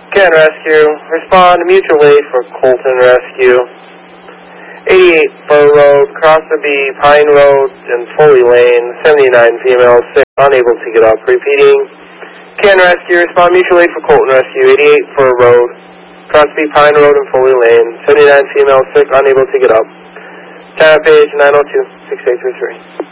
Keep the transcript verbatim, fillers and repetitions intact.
Can Rescue, respond to mutual aid for Colton Rescue. eighty-eight Fur Road, Crosserby, Pine Road, and Foley Lane, seventy-nine female, sick, unable to get up. Repeating, Can Rescue, respond mutual aid for Colton Rescue. eighty-eight Fur Road, Crosserby, Pine Road, and Foley Lane, seventy-nine female, sick, unable to get up. Tower page nine oh two, six eight three three.